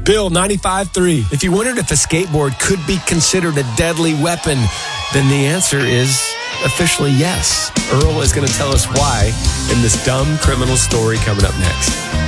Bill 95.3. If you wondered if a skateboard could be considered a deadly weapon, then the answer is officially yes. Earl is going to tell us why in this dumb criminal story coming up next.